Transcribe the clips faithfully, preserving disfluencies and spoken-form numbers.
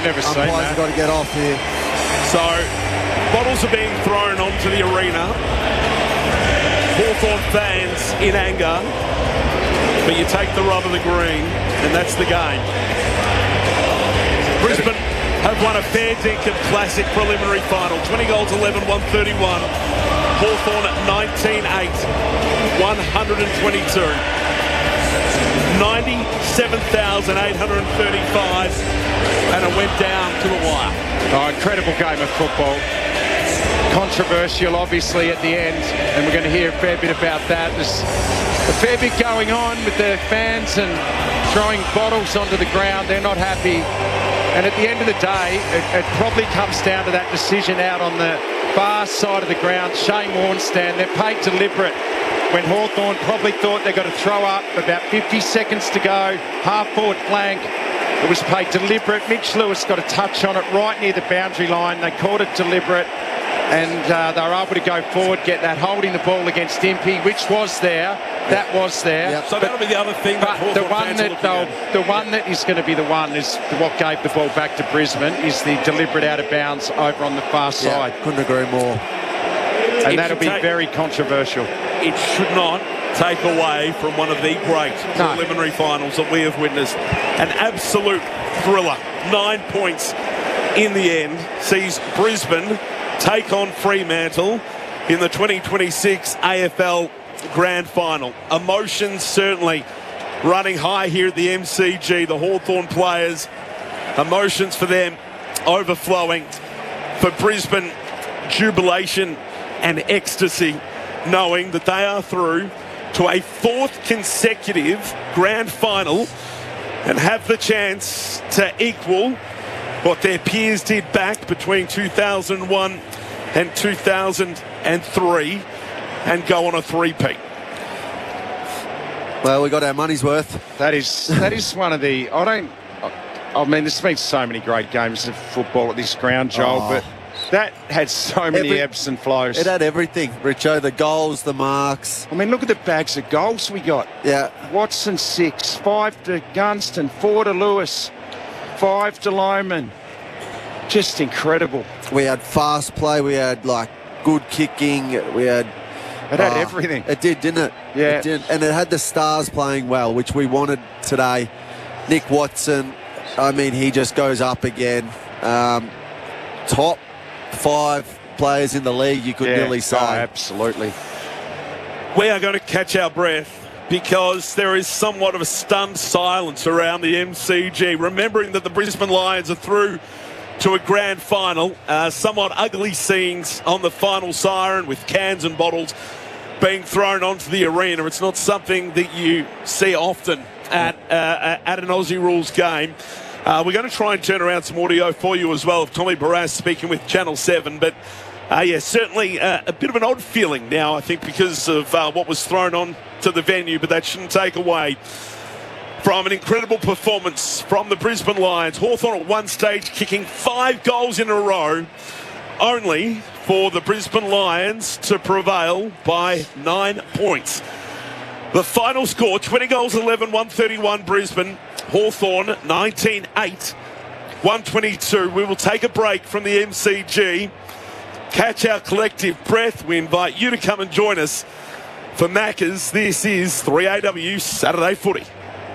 never seen Umpires that. have got to get off here. So, bottles are being thrown onto the arena. Hawthorn fans in anger. But you take the rub of the green, and that's the game. Brisbane have won a fair dinkum classic preliminary final. twenty goals, eleven, one thirty-one. Hawthorn at nineteen eight, one twenty-two. ninety-seven thousand eight hundred thirty-five, and it went down to the wire. Oh, incredible game of football. Controversial, obviously, at the end, and we're going to hear a fair bit about that. There's a fair bit going on with the fans and throwing bottles onto the ground. They're not happy. And at the end of the day, it, it probably comes down to that decision out on the far side of the ground. Shane Warnstein, they're paid deliberate when Hawthorn probably thought they got to throw up. About fifty seconds to go, half-forward flank. It was paid deliberate. Mitch Lewis got a touch on it right near the boundary line. They called it deliberate. And uh, they were able to go forward, get that holding the ball against Impey, which was there. That was there. Yep. So that'll be the other thing. But that the one that the one that is going to be the one is what gave the ball back to Brisbane is the deliberate out of bounds over on the far side. Yeah, couldn't agree more. And It that'll be take, very controversial. It should not take away from one of the great no. preliminary finals that we have witnessed. An absolute thriller. Nine points in the end sees Brisbane take on Fremantle in the twenty twenty-six A F L Grand Final. Emotions certainly running high here at the M C G. The Hawthorn players, emotions for them overflowing. For Brisbane, jubilation and ecstasy, knowing that they are through to a fourth consecutive Grand Final and have the chance to equal what their peers did back between two thousand one and two thousand three and go on a three-peat. Well, we got our money's worth. That is that is one of the. I don't. I mean, there's been so many great games of football at this ground, Joel, Oh. but that had so many Every- ebbs and flows. It had everything, Richo. The goals, the marks. I mean, look at the bags of goals we got. Yeah. Watson six, five to Gunston, four to Lewis, five to Lohman. Just incredible. We had fast play. We had, like, good kicking. We had... It had oh, everything. It did, didn't it? Yeah. It did. And it had the stars playing well, which we wanted today. Nick Watson, I mean, he just goes up again. Um, top five players in the league, you could Yeah. nearly say. Oh, absolutely. We are going to catch our breath because there is somewhat of a stunned silence around the M C G, remembering that the Brisbane Lions are through to a grand final. Uh, somewhat ugly scenes on the final siren with cans and bottles being thrown onto the arena. It's not something that you see often at uh, at an Aussie Rules game. Uh, we're going to try and turn around some audio for you as well of Tommy Barrass speaking with Channel seven. But, uh, yeah, certainly uh, a bit of an odd feeling now, I think, because of uh, what was thrown on to the venue. But that shouldn't take away from an incredible performance from the Brisbane Lions. Hawthorn at one stage kicking five goals in a row, only for the Brisbane Lions to prevail by nine points. The final score, twenty goals, eleven, one thirty-one Brisbane. Hawthorn, nineteen eight, one twenty-two. We will take a break from the M C G, catch our collective breath. We invite you to come and join us for Maccas. This is three A W Saturday Footy.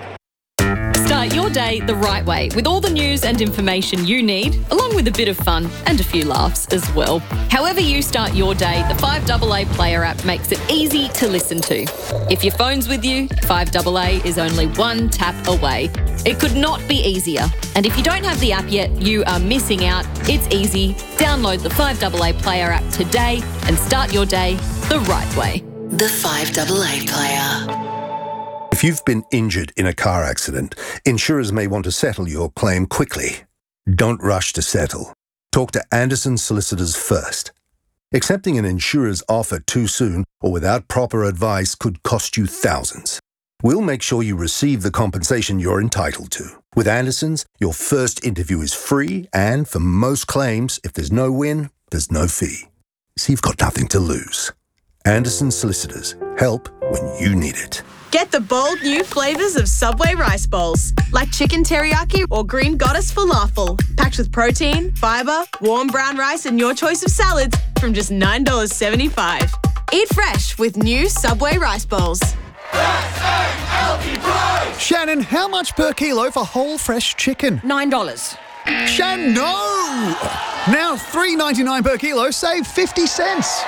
Start your day the right way with all the news and information you need, along with a bit of fun and a few laughs as well. However you start your day, the five A A Player app makes it easy to listen to. If your phone's with you, five A A is only one tap away. It could not be easier. And if you don't have the app yet, you are missing out. It's easy. Download the five A A Player app today and start your day the right way. The five A A Player. If you've been injured in a car accident, insurers may want to settle your claim quickly. Don't rush to settle. Talk to Anderson Solicitors first. Accepting an insurer's offer too soon or without proper advice could cost you thousands. We'll make sure you receive the compensation you're entitled to. With Anderson's, your first interview is free, and for most claims, if there's no win, there's no fee. So you've got nothing to lose. Anderson Solicitors. Help when you need it. Get the bold new flavours of Subway rice bowls, like chicken teriyaki or green goddess falafel, packed with protein, fibre, warm brown rice and your choice of salads from just nine dollars seventy-five. Eat fresh with new Subway rice bowls. Shannon, how much per kilo for whole fresh chicken? Nine dollars. Shannon, no! Now three ninety-nine per kilo, save fifty cents.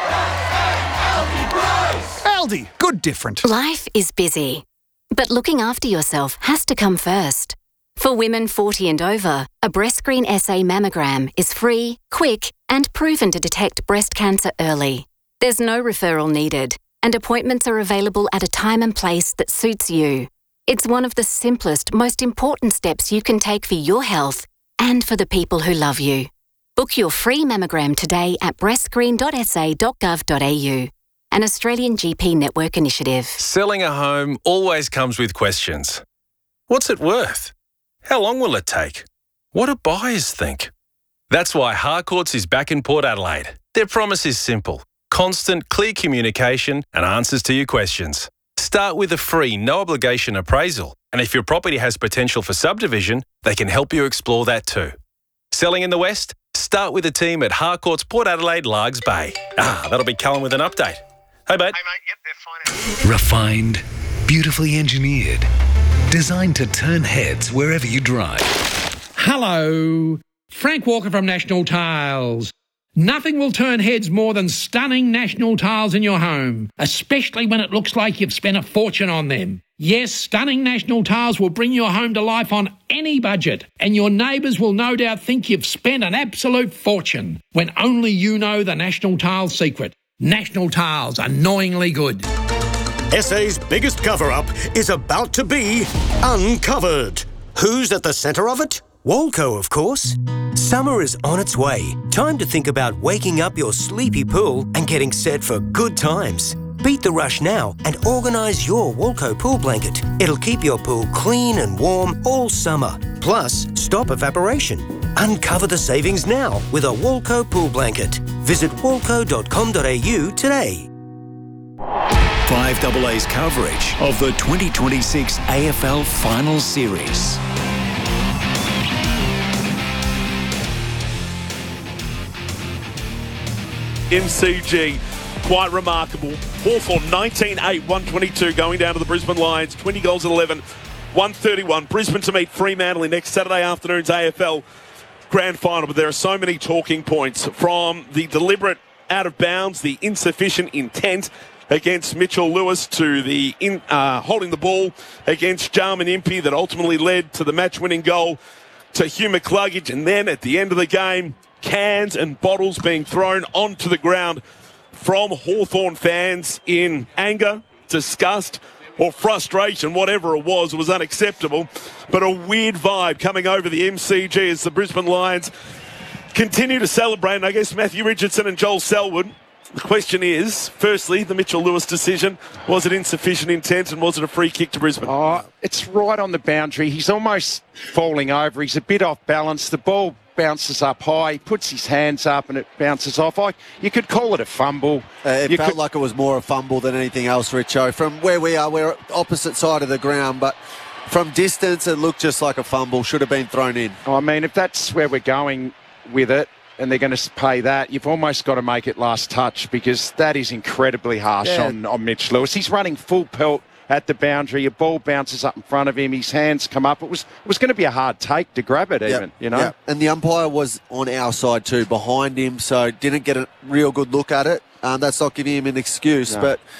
Aldi, good different. Life is busy, but looking after yourself has to come first. For women forty and over, a BreastScreen S A mammogram is free, quick, and proven to detect breast cancer early. There's no referral needed, and appointments are available at a time and place that suits you. It's one of the simplest, most important steps you can take for your health and for the people who love you. Book your free mammogram today at breast screen dot s a dot gov dot a u. An Australian G P network initiative. Selling a home always comes with questions. What's it worth? How long will it take? What do buyers think? That's why Harcourts is back in Port Adelaide. Their promise is simple. Constant, clear communication and answers to your questions. Start with a free, no-obligation appraisal. And if your property has potential for subdivision, they can help you explore that too. Selling in the West? Start with a team at Harcourts Port Adelaide Largs Bay. Ah, that'll be Callum with an update. Hey, mate. Hey, mate. Yep, they're fine. Refined, beautifully engineered, designed to turn heads wherever you drive. Hello. Frank Walker from National Tiles. Nothing will turn heads more than stunning National Tiles in your home, especially when it looks like you've spent a fortune on them. Yes, stunning National Tiles will bring your home to life on any budget, and your neighbours will no doubt think you've spent an absolute fortune, when only you know the National Tiles secret. National Tiles, annoyingly good. S A's biggest cover-up is about to be uncovered. Who's at the centre of it? Walco, of course. Summer is on its way. Time to think about waking up your sleepy pool and getting set for good times. Beat the rush now and organise your Walco pool blanket. It'll keep your pool clean and warm all summer. Plus, stop evaporation. Uncover the savings now with a Walco pool blanket. Visit walco dot com dot a u today. five A A's coverage of the twenty twenty-six A F L Final Series. M C G, quite remarkable. Hawthorn nineteen eight, one twenty-two, going down to the Brisbane Lions. twenty goals at eleven, one thirty-one. Brisbane to meet Fremantle in next Saturday afternoon's A F L Grand Final. But there are so many talking points, from the deliberate out of bounds, the insufficient intent against Mitchell Lewis, to the in, uh, holding the ball against Jarman Impey that ultimately led to the match-winning goal to Hugh McCluggage. And then at the end of the game, cans and bottles being thrown onto the ground from Hawthorn fans in anger, disgust, or frustration. Whatever it was, it was unacceptable. But a weird vibe coming over the M C G as the Brisbane Lions continue to celebrate. And I guess Matthew Richardson and Joel Selwood, the question is, firstly, the Mitchell Lewis decision, was it insufficient intent and was it a free kick to Brisbane? Oh, it's right on the boundary. He's almost falling over. He's a bit off balance. The ball bounces up high. He puts his hands up and it bounces off. I, you could call it a fumble. Uh, it you felt could, like it was more a fumble than anything else, Richo. From where we are, we're opposite side of the ground, but from distance it looked just like a fumble. Should have been thrown in. I mean, if that's where we're going with it, and they're going to pay that, you've almost got to make it last touch, because that is incredibly harsh yeah. on, on Mitch Lewis. He's running full pelt at the boundary. A ball bounces up in front of him. His hands come up. It was it was going to be a hard take to grab it, even, yep. you know. Yep. And the umpire was on our side too, behind him, so didn't get a real good look at it. Um, that's not giving him an excuse, no. but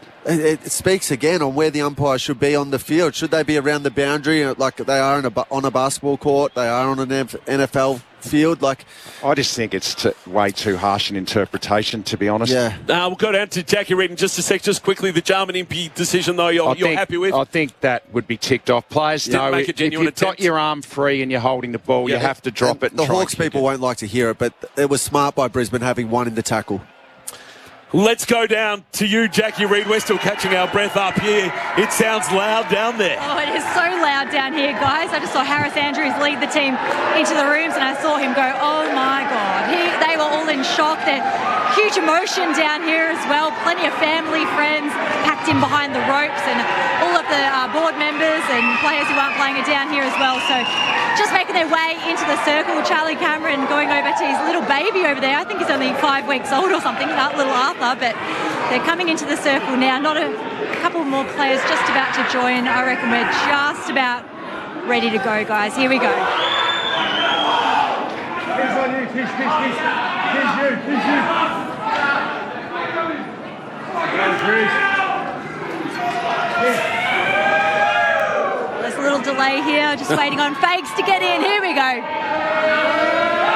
it, it speaks again on where the umpire should be on the field. Should they be around the boundary like they are in a, on a basketball court? They are on an N F L field. Like, I just think it's t- way too harsh an interpretation, to be honest. Yeah. Uh, we'll go down to Jackie Reid in just a sec. Just quickly, the Jarman Impey decision, though, you're, you're think, happy with? I think that would be ticked off. Players Didn't know make a if genuine you've got attempt. your arm free and you're holding the ball, yeah. you have to drop and it. And the try Hawks and kick people it. won't like to hear it, but it was smart by Brisbane having one in the tackle. Let's go down to you, Jackie Reid. We're still catching our breath up here. It sounds loud down there. Oh, it is so loud down here, guys. I just saw Harris Andrews lead the team into the rooms and I saw him go, oh my God. He, they were all in shock. They're huge emotion down here as well. Plenty of family, friends packed in behind the ropes, and all of the uh, board members and players who aren't playing are down here as well. So just making their way into the circle. Charlie Cameron going over to his little baby over there. I think he's only five weeks old or something, not little Arthur, but they're coming into the circle now. Not a, a couple more players just about to join. I reckon we're just about ready to go, guys. Here we go. There's a little delay here, just waiting on Fakes to get in. Here we go.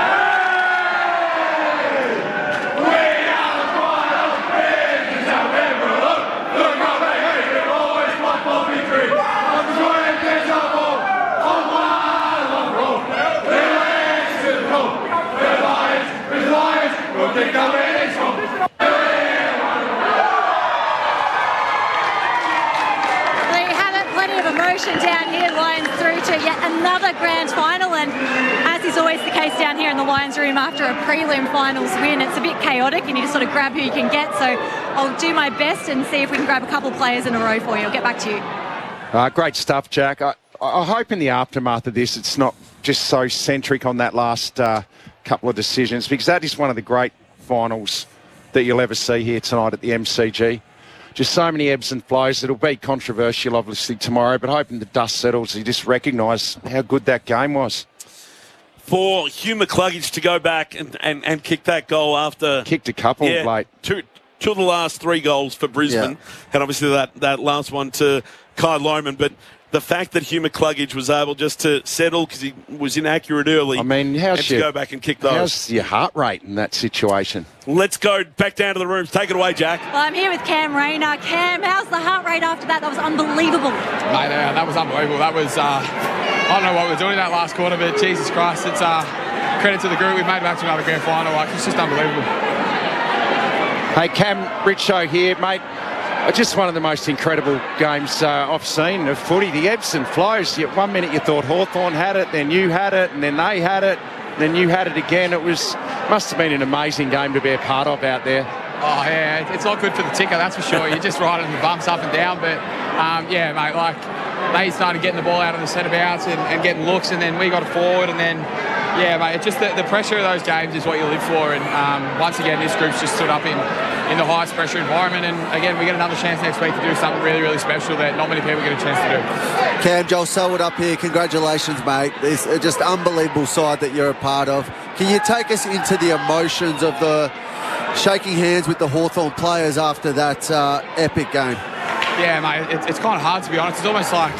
Emotion down here, Lions through to yet another grand final, and as is always the case down here in the Lions room after a prelim finals win, it's a bit chaotic and you just sort of grab who you can get, so I'll do my best and see if we can grab a couple of players in a row for you. I'll get back to you. Uh, great stuff, Jack. I, I hope in the aftermath of this it's not just so centric on that last uh, couple of decisions, because that is one of the great finals that you'll ever see here tonight at the M C G. Just so many ebbs and flows. It'll be controversial, obviously, tomorrow, but hoping the dust settles, you just recognise how good that game was. For Hugh McCluggage to go back and, and, and kick that goal after... Kicked a couple yeah, late. Two, two of the last three goals for Brisbane, yeah. And obviously that, that last one to Kai Lohmann, but the fact that Hugh McCluggage was able just to settle because he was inaccurate early, I mean, how's and your, to go back and kick those. How's your heart rate in that situation? Let's go back down to the rooms. Take it away, Jack. Well, I'm here with Cam Rayner. Cam, how's the heart rate after that? That was unbelievable. Mate, uh, that was unbelievable. That was, uh, I don't know what we're doing that last quarter, but Jesus Christ, it's uh, credit to the group. We've made it back to another grand final. Like, it's just unbelievable. Hey, Cam, Richo here, mate. Just one of the most incredible games uh, I've seen of footy. The ebbs and flows. You, one minute you thought Hawthorn had it, then you had it, and then they had it, then you had it again. It was must have been an amazing game to be a part of out there. Oh, yeah, it's not good for the ticker, that's for sure. You're just riding the bumps up and down, but, um, yeah, mate, like, they started getting the ball out of the centre-bouts and, and getting looks, and then we got it forward, and then, yeah, mate, it's just the, the pressure of those games is what you live for, and um, once again, this group's just stood up in, in the highest pressure environment, and again, we get another chance next week to do something really, really special that not many people get a chance to do. Cam, Joel Selwood up here, congratulations, mate. It's just unbelievable side that you're a part of. Can you take us into the emotions of the shaking hands with the Hawthorn players after that uh, epic game? Yeah, mate, it, it's kind of hard to be honest. It's almost like,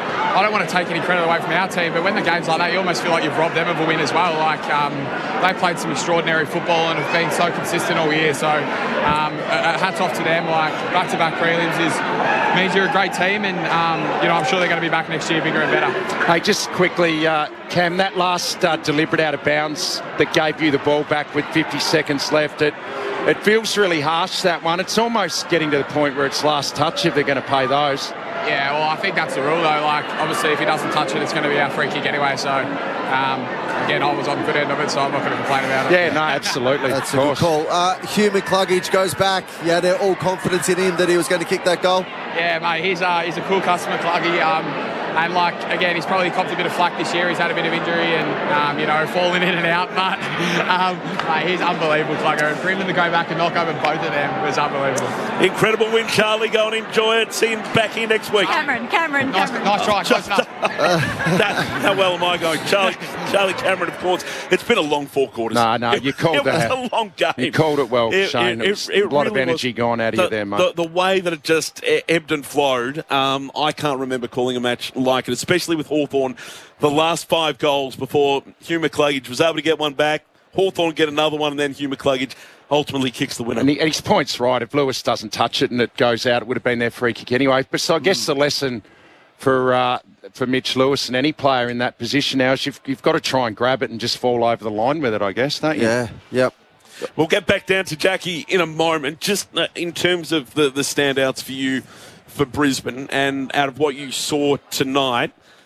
I don't want to take any credit away from our team, but when the game's like that, you almost feel like you've robbed them of a win as well. Like, um, they played some extraordinary football and have been so consistent all year. So, um, hats off to them. Like, back-to-back prelims is means you're a great team, and um, you know, I'm sure they're going to be back next year bigger and better. Hey, just quickly, uh, Cam, that last uh, deliberate out of bounds that gave you the ball back with fifty seconds left, it it feels really harsh, that one. It's almost getting to the point where it's last touch if they're going to pay those. Yeah, well, I think that's the rule, though. Like, obviously, if he doesn't touch it, it's going to be our free kick anyway. So, um, again, I was on the good end of it, so I'm not going to complain about it. Yeah, no, absolutely. That's a good call. Uh, Hugh McCluggage goes back. Yeah, they're all confidence in him that he was going to kick that goal. Yeah, mate, he's, uh, he's a cool customer, Cluggy. Um, and, like, again, he's probably copped a bit of flack this year. He's had a bit of injury and, um, you know, falling in and out. But, um, mate, he's unbelievable, Clugger. And for him to go back and knock over both of them was unbelievable. Incredible win, Charlie. Go and enjoy it. See him back here next week. Cameron, Cameron, nice, Cameron. Nice try, close enough. that, how well am I going? Charlie Charlie Cameron, of course. It's been a long four quarters. No, no, you called it. It that. was a long game. You called it well, it, Shane. It, it was it, it a lot really of energy was. gone out of the, you there, mate. The, the way that it just ebbed and flowed, um, I can't remember calling a match like it, especially with Hawthorn. The last five goals before Hugh McCluggage was able to get one back, Hawthorn get another one, and then Hugh McCluggage ultimately kicks the winner. And, he, and his point's right. If Lewis doesn't touch it and it goes out, it would have been their free kick anyway. But so I guess mm. the lesson for uh, for Mitch Lewis and any player in that position now is you've, you've got to try and grab it and just fall over the line with it, I guess, don't you? Yeah, yep. We'll get back down to Jackie in a moment. Just in terms of the, the standouts for you for Brisbane and out of what you saw tonight,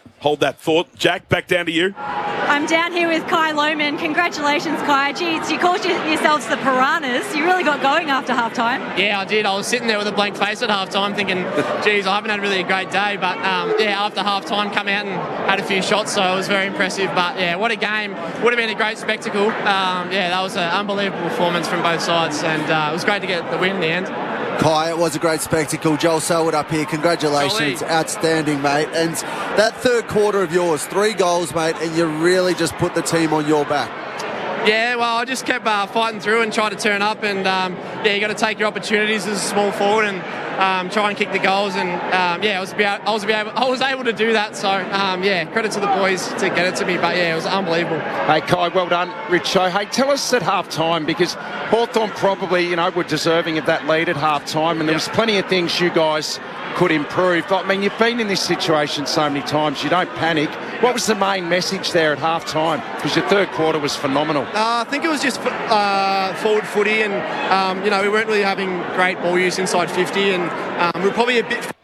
hold that thought. Jack, back down to you. I'm down here with Kai Lohmann. Congratulations, Kai. Geez, you called yourselves the Piranhas. You really got going after halftime. Yeah, I did. I was sitting there with a blank face at halftime thinking, geez, I haven't had really a great day. But, um, yeah, after halftime, come out and had a few shots, so it was very impressive. But, yeah, what a game. Would have been a great spectacle. Um, yeah, that was an unbelievable performance from both sides, and uh, it was great to get the win in the end. Kai, it was a great spectacle. Joel Selwood up here. Congratulations. Jolly. Outstanding, mate. And that third quarter of yours, three goals, mate, and you really just put the team on your back. Yeah, well, I just kept uh, fighting through and tried to turn up, and um, yeah, you got to take your opportunities as a small forward and um, try and kick the goals. And um, yeah, I was about, I was able, I was able to do that. So um, yeah, credit to the boys to get it to me. But yeah, it was unbelievable. Hey Kai, well done, Richo. Hey, tell us at half time, because Hawthorn probably, you know, were deserving of that lead at half time, and there was plenty of things you guys could improve. But I mean, you've been in this situation so many times, you don't panic. What was the main message there at half time? Because your third quarter was phenomenal. Uh, I think it was just uh, forward footy, and um, you know, we weren't really having great ball use inside fifty, and um, we were probably a bit.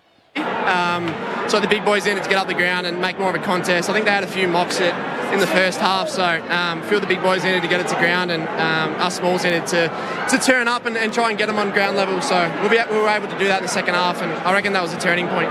Um, so the big boys needed to get up the ground and make more of a contest. I think they had a few mocks it in the first half, so um, a few of the big boys needed to get it to ground, and um, us smalls needed to, to turn up and, and try and get them on ground level. So we'll be, we were able to do that in the second half, and I reckon that was a turning point.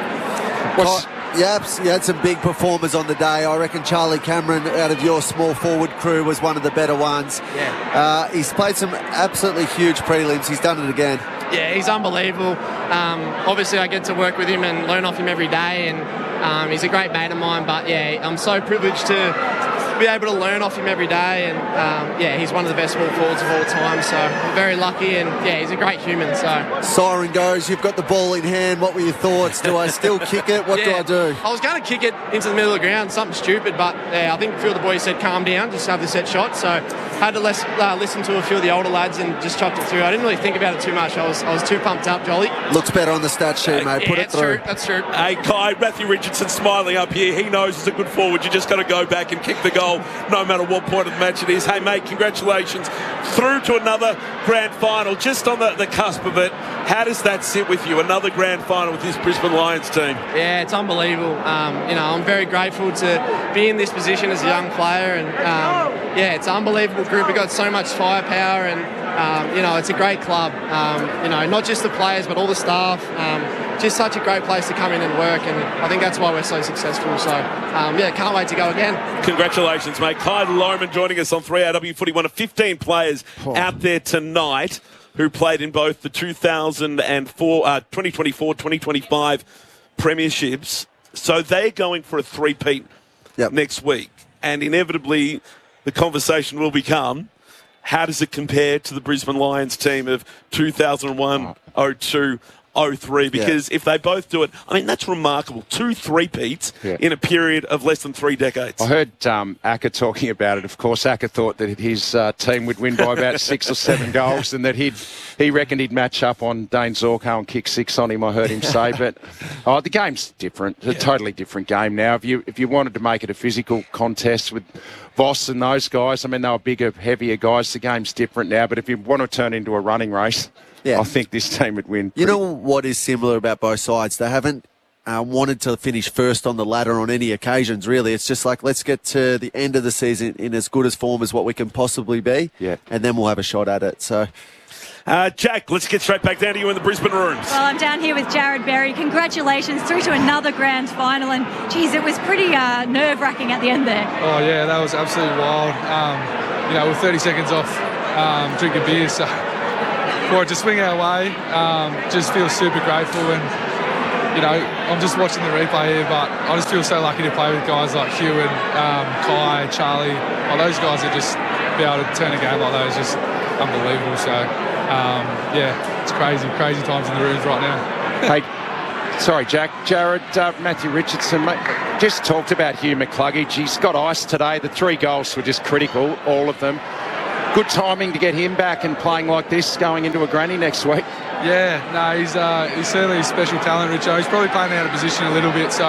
What's, Yep, you had some big performers on the day. I reckon Charlie Cameron, out of your small forward crew, was one of the better ones. Yeah. Uh, he's played some absolutely huge prelims. He's done it again. Yeah, he's unbelievable. Um, obviously, I get to work with him and learn off him every day, and um, he's a great mate of mine. But yeah, I'm so privileged to be able to learn off him every day, and um, yeah, he's one of the best small forwards of all time. So I'm very lucky, and yeah, he's a great human. So siren goes. You've got the ball in hand. What were your thoughts? Do I still kick it? What yeah, do I do? I was going to kick it into the middle of the ground, something stupid, but yeah, I think a few of the boys said calm down, just have the set shot. So I had to less, uh, listen to a few of the older lads and just chopped it through. I didn't really think about it too much. I was I was too pumped up, Jolly. Looks better on the stat sheet, mate. Yeah, Put it that's through. True, that's true. Hey, Kai, Matthew Richardson smiling up here. He knows he's a good forward. You just got to go back and kick the goal, no matter what point of the match it is. Hey, mate, congratulations. Through to another grand final, just on the, the cusp of it. How does that sit with you? Another grand final with this Brisbane Lions team. Yeah, it's unbelievable. Um, you know, I'm very grateful to be in this position as a young player, and um, yeah, it's an unbelievable group. We've got so much firepower, and um, you know, it's a great club. Um, you know, not just the players, but all the staff. Um, just such a great place to come in and work, and I think that's why we're so successful. So, um, yeah, can't wait to go again. Congratulations, mate. Kai Lohmann joining us on three R W Footy, one of fifteen players oh. out there tonight who played in both the two thousand four, uh, twenty twenty-four twenty twenty-five premierships. So they're going for a three-peat yep. next week. And inevitably, the conversation will become, how does it compare to the Brisbane Lions team of two thousand one, oh two, oh three? Because yeah. if they both do it, I mean, that's remarkable. Two three-peats yeah. in a period of less than three decades. I heard um, Acker talking about it. Of course, Acker thought that his uh, team would win by about six or seven goals, and that he'd he reckoned he'd match up on Dane Zorko and kick six on him, I heard him say. But oh, the game's different. It's a yeah. totally different game now. If you if you wanted to make it a physical contest with Voss and those guys, I mean, they were bigger, heavier guys. The game's different now. But if you want to turn into a running race, yeah. I think this team would win. You know what is similar about both sides? They haven't uh, wanted to finish first on the ladder on any occasions, really. It's just like, let's get to the end of the season in as good as form as what we can possibly be, yeah. and then we'll have a shot at it. So, uh, Jack, let's get straight back down to you in the Brisbane rooms. Well, I'm down here with Jared Berry. Congratulations through to another grand final, and geez, it was pretty uh, nerve-wracking at the end there. Oh yeah, that was absolutely wild. Um, you know, we're thirty seconds off um, drinking beer, so for it to swing our way, um, just feel super grateful. And you know, I'm just watching the replay here, but I just feel so lucky to play with guys like Hugh and um, Kai, Charlie. All those guys that just be able to turn a game like that is just unbelievable. So um, yeah, it's crazy, crazy times in the rooms right now. Hey, sorry, Jack. Jared, uh, Matthew Richardson, mate, just talked about Hugh McCluggage. He's got ice today. The three goals were just critical, all of them. Good timing to get him back and playing like this going into a granny next week. Yeah, no, he's uh, he's certainly a special talent, Richo. He's probably playing out of position a little bit, so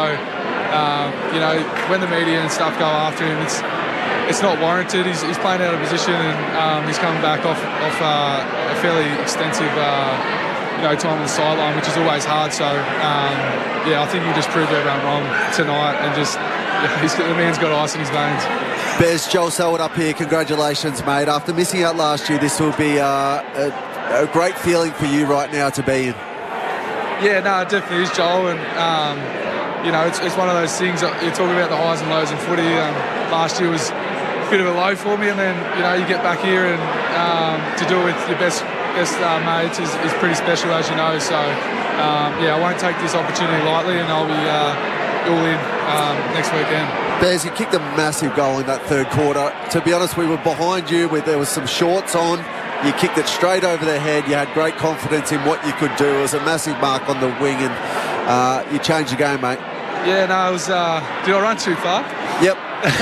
um, you know, when the media and stuff go after him, it's it's not warranted. He's, he's playing out of position, and um, he's coming back off off uh, a fairly extensive uh, you you know, time on the sideline, which is always hard. So, um, yeah, I think you just proved everyone wrong tonight, and just yeah, he's, the man's got ice in his veins. Bez, Joel Selwood up here. Congratulations, mate. After missing out last year, this will be uh, a, a great feeling for you right now to be in. Yeah, no, it definitely is, Joel, and um, you know, it's, it's one of those things. That you're talking about the highs and lows in footy. Um, last year was a bit of a low for me, and then you know you get back here and um, to do it with your best best uh, mates is, is pretty special, as you know. So um, yeah, I won't take this opportunity lightly, and I'll be uh, all in um, next weekend. Bez, you kicked a massive goal in that third quarter. To be honest, we were behind you. With, there was some shorts on. You kicked it straight over their head. You had great confidence in what you could do. It was a massive mark on the wing, and uh, you changed the game, mate. Yeah, no, it was... Uh, did I run too far? Yep.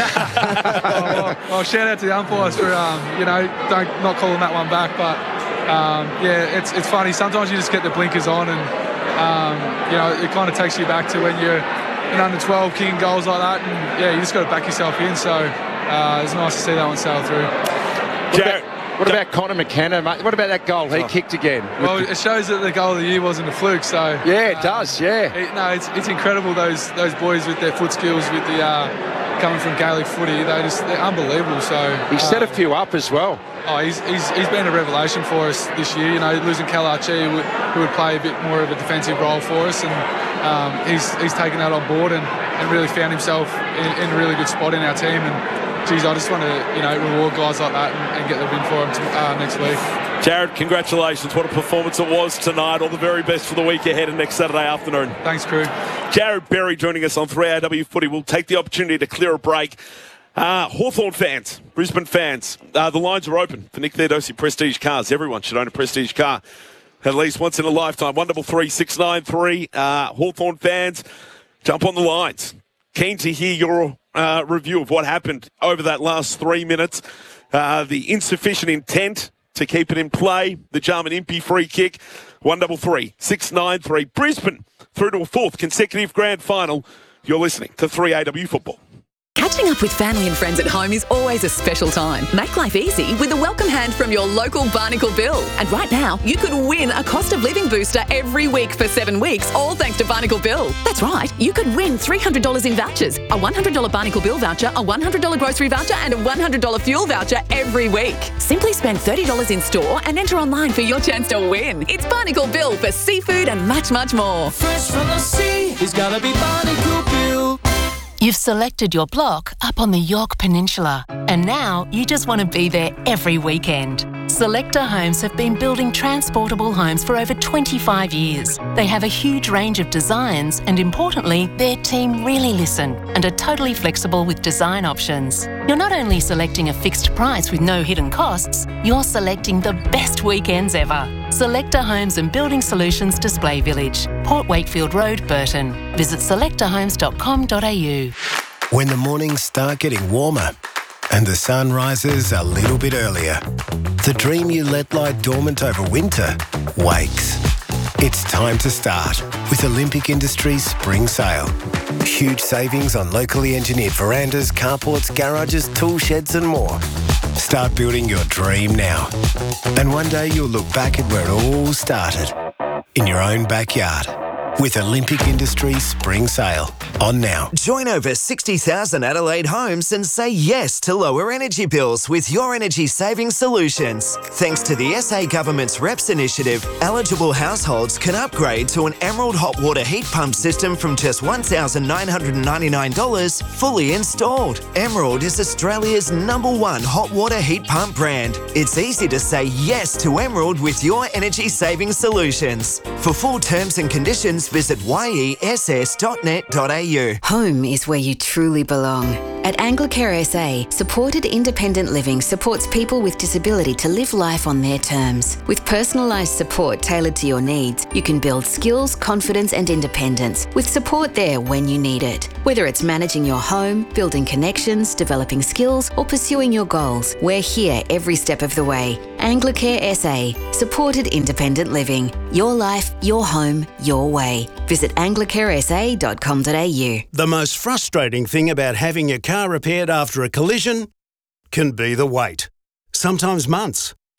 oh, well, well, shout out to the umpires for, um, you know, don't not calling that one back. But, um, yeah, it's it's funny. Sometimes you just get the blinkers on and, um, you know, it kind of takes you back to when you're in under twelve kicking goals like that. And, yeah, you just got to back yourself in. So uh, it's nice to see that one sail through. Jared. What about Connor McKenna, mate? What about that goal he oh. kicked again? Well, it shows that the goal of the year wasn't a fluke. So yeah, it um, does. Yeah. It, no, it's it's incredible. Those those boys with their foot skills, with the uh, coming from Gaelic footy, they just they're unbelievable. So he set um, a few up as well. Oh, he's, he's he's been a revelation for us this year. You know, losing Kalachi, who would, who would play a bit more of a defensive role for us, and um, he's he's taken that on board and, and really found himself in, in a really good spot in our team. And geez, I just want to, you know, reward guys like that and, and get the win for them to, uh, next week. Jared, congratulations. What a performance it was tonight. All the very best for the week ahead and next Saturday afternoon. Thanks, crew. Jared Berry joining us on three A W Footy. We'll take the opportunity to clear a break. Uh, Hawthorn fans, Brisbane fans, uh, the lines are open for Nick Theodosi Prestige Cars. Everyone should own a Prestige car at least once in a lifetime. one double three six nine three. Uh, Hawthorn fans, jump on the lines. Keen to hear your uh, review of what happened over that last three minutes. Uh, the insufficient intent to keep it in play. The Jarman Impey free kick. one double three six nine three. Brisbane through to a fourth consecutive grand final. You're listening to three A W Football. Catching up with family and friends at home is always a special time. Make life easy with a welcome hand from your local Barnacle Bill. And right now, you could win a cost of living booster every week for seven weeks, all thanks to Barnacle Bill. That's right, you could win three hundred dollars in vouchers, a one hundred dollars Barnacle Bill voucher, a one hundred dollars grocery voucher, and a one hundred dollars fuel voucher every week. Simply spend thirty dollars in store and enter online for your chance to win. It's Barnacle Bill for seafood and much, much more. Fresh from the sea, it's gotta be Barnacle Bill. You've selected your block up on the Yorke Peninsula, and now you just want to be there every weekend. Selecta Homes have been building transportable homes for over twenty-five years. They have a huge range of designs, and importantly, their team really listen and are totally flexible with design options. You're not only selecting a fixed price with no hidden costs, you're selecting the best weekends ever. Selecta Homes and Building Solutions Display Village, Port Wakefield Road, Burton. Visit selecta homes dot com dot a u. When the mornings start getting warmer and the sun rises a little bit earlier, the dream you let lie dormant over winter wakes. It's time to start with Olympic Industries Spring Sale. Huge savings on locally engineered verandas, carports, garages, tool sheds and more. Start building your dream now. And one day you'll look back at where it all started, in your own backyard. With Olympic Industries Spring Sale. On now. Join over sixty thousand Adelaide homes and say yes to lower energy bills with Your Energy Saving Solutions. Thanks to the S A Government's R E P S initiative, eligible households can upgrade to an Emerald hot water heat pump system from just one thousand nine hundred ninety-nine dollars fully installed. Emerald is Australia's number one hot water heat pump brand. It's easy to say yes to Emerald with Your Energy Saving Solutions. For full terms and conditions, visit y e s s dot net dot a u. Home is where you truly belong. At Anglicare S A, supported independent living supports people with disability to live life on their terms. With personalised support tailored to your needs, you can build skills, confidence and independence with support there when you need it. Whether it's managing your home, building connections, developing skills or pursuing your goals, we're here every step of the way. Anglicare S A, supported independent living. Your life, your home, your way. Visit anglicare s a dot com dot a u. The most frustrating thing about having your car repaired after a collision can be the wait. Sometimes months.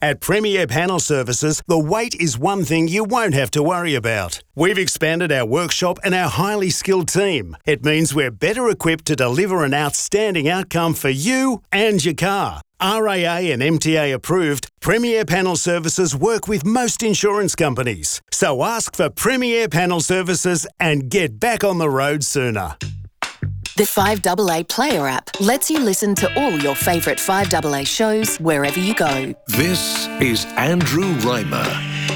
At Premier Panel Services, the wait is one thing you won't have to worry about. We've expanded our workshop and our highly skilled team. It means we're better equipped to deliver an outstanding outcome for you and your car. R A A and M T A approved, Premier Panel Services work with most insurance companies. So ask for Premier Panel Services and get back on the road sooner. The five A A Player app lets you listen to all your favourite five A A shows wherever you go. This is Andrew Reimer.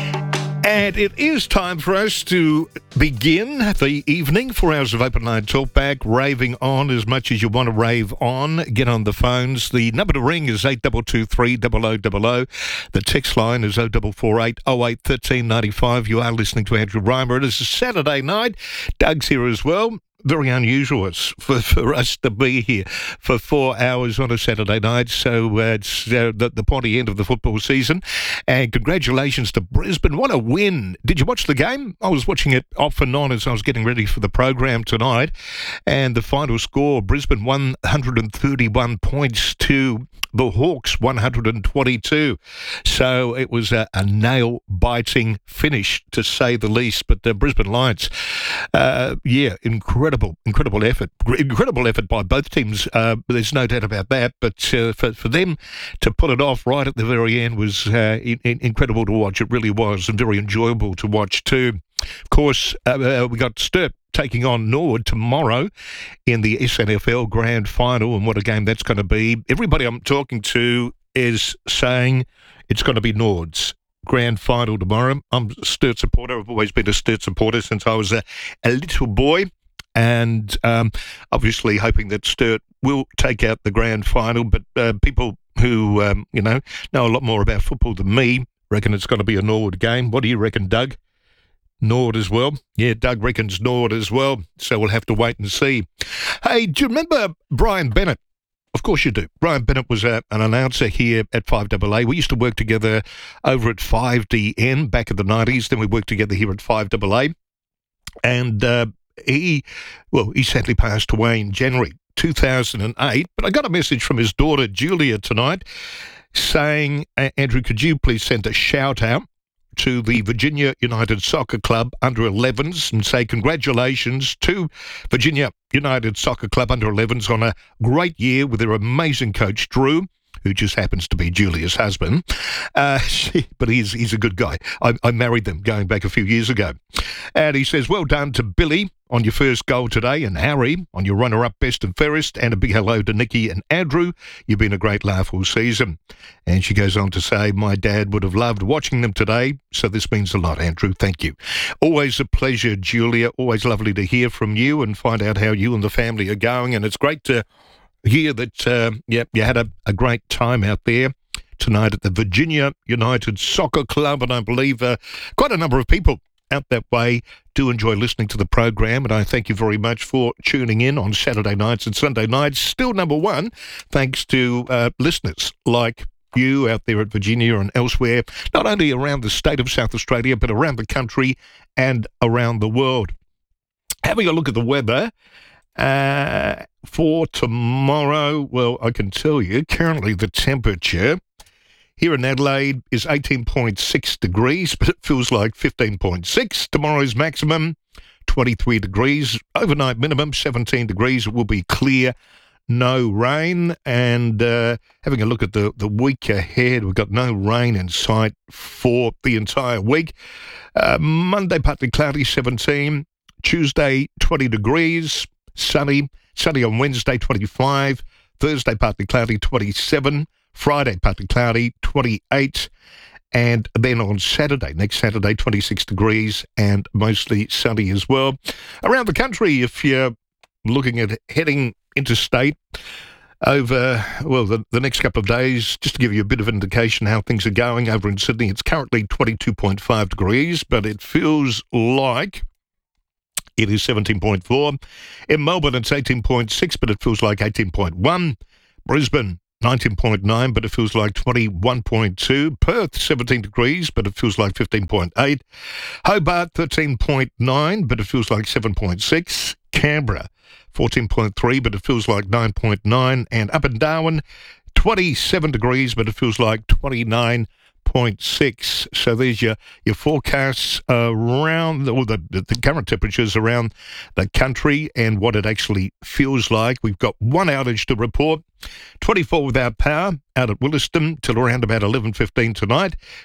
And it is time for us to begin the evening, four hours of open line talkback, raving on as much as you want to rave on. Get on the phones. The number to ring is eight two two three, zero zero zero zero. The text line is oh four four eight, oh eight, one three nine five. You are listening to Andrew Reimer. It is a Saturday night. Doug's here as well. Very unusual it's for, for us to be here for four hours on a Saturday night. So uh, it's uh, the, the pointy end of the football season. And congratulations to Brisbane. What a win. Did you watch the game? I was watching it off and on as I was getting ready for the program tonight. And the final score, Brisbane one hundred thirty-one points to the Hawks one hundred twenty-two. So it was a, a nail-biting finish, to say the least. But the Brisbane Lions, uh, yeah, incredible. Incredible, incredible effort. Incredible effort by both teams. Uh, there's no doubt about that. But uh, for, for them to pull it off right at the very end was uh, in, in, incredible to watch. It really was, and very enjoyable to watch too. Of course, uh, uh, we got Sturt taking on Nord tomorrow in the S N F L Grand Final, and what a game that's going to be. Everybody I'm talking to is saying it's going to be Nord's Grand Final tomorrow. I'm a Sturt supporter. I've always been a Sturt supporter since I was a, a little boy. And um, obviously hoping that Sturt will take out the grand final. But uh, people who, um, you know, know a lot more about football than me reckon it's going to be a Nord game. What do you reckon, Doug? Nord as well? Yeah, Doug reckons Nord as well. So we'll have to wait and see. Hey, do you remember Brian Bennett? Of course you do. Brian Bennett was a, an announcer here at five A A. We used to work together over at five D N back in the nineties. Then we worked together here at five A A. And... Uh, He, well, he sadly passed away in January two thousand eight, but I got a message from his daughter, Julia, tonight saying, Andrew, could you please send a shout-out to the Virginia United Soccer Club under elevens and say congratulations to Virginia United Soccer Club under elevens on a great year with their amazing coach, Drew, who just happens to be Julia's husband. Uh, she, but he's he's a good guy. I, I married them going back a few years ago. And he says, well done to Billy on your first goal today, and Harry on your runner-up best and fairest, and a big hello to Nikki and Andrew. You've been a great laugh all season. And she goes on to say, my dad would have loved watching them today, so this means a lot, Andrew. Thank you. Always a pleasure, Julia. Always lovely to hear from you and find out how you and the family are going. And it's great to hear that, uh, yeah, you had a, a great time out there tonight at the Virginia United Soccer Club, and I believe uh, quite a number of people out that way do enjoy listening to the program, and I thank you very much for tuning in on Saturday nights and Sunday nights. Still number one, thanks to uh, listeners like you out there at Virginia and elsewhere, not only around the state of South Australia, but around the country and around the world. Having a look at the weather, Uh, for tomorrow, well, I can tell you, currently the temperature here in Adelaide is eighteen point six degrees, but it feels like fifteen point six. Tomorrow's maximum, twenty-three degrees. Overnight minimum, seventeen degrees. It will be clear, no rain. And uh, having a look at the, the week ahead, we've got no rain in sight for the entire week. Uh, Monday, partly cloudy, seventeen. Tuesday, twenty degrees. Sunny, sunny on Wednesday, twenty-five. Thursday, partly cloudy, twenty-seven. Friday, partly cloudy, twenty-eight. And then on Saturday, next Saturday, twenty-six degrees and mostly sunny as well. Around the country, if you're looking at heading interstate over, well, the, the next couple of days, just to give you a bit of indication how things are going over in Sydney, it's currently twenty-two point five degrees, but it feels like it is seventeen point four. In Melbourne, it's eighteen point six, but it feels like eighteen point one. Brisbane, nineteen point nine, but it feels like twenty-one point two. Perth, seventeen degrees, but it feels like fifteen point eight. Hobart, thirteen point nine, but it feels like seven point six. Canberra, fourteen point three, but it feels like nine point nine. And up in Darwin, twenty-seven degrees, but it feels like twenty-nine point six. So there's your, your forecasts around, or the, the, the current temperatures around the country and what it actually feels like. We've got one outage to report, twenty-four without power out at Williston till around about eleven fifteen tonight.